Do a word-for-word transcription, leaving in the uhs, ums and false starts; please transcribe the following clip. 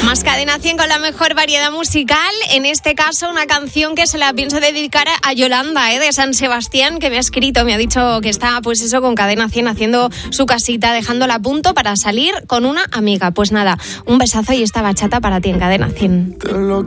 Más Cadena cien con la mejor variedad musical. En este caso, una canción que se la pienso dedicar a Yolanda, ¿eh? de San Sebastián, que me ha escrito, me ha dicho que está, pues eso, con Cadena cien haciendo su casita, dejándola a punto para salir con una amiga. Pues nada, un besazo y esta bachata para ti en Cadena cien. Te